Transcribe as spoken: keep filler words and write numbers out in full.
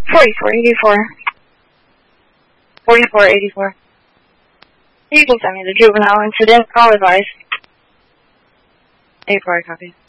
forty-four eighty-four. forty-four eighty-four. You can send me the juvenile incident. I'll advise. eighty-four, I copy.